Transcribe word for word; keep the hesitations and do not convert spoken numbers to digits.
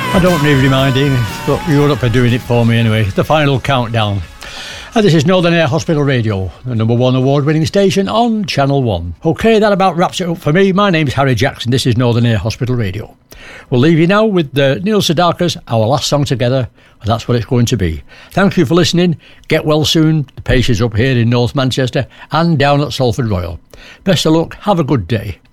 I don't need reminding, but you're up for doing it for me anyway. The final countdown. And this is Northern Air Hospital Radio, the number one award-winning station on Channel one. OK, that about wraps it up for me. My name's Harry Jackson. This is Northern Air Hospital Radio. We'll leave you now with uh, Neil Sedaka's Our Last Song Together, and that's what it's going to be. Thank you for listening. Get well soon. The patients up here in North Manchester and down at Salford Royal. Best of luck. Have a good day.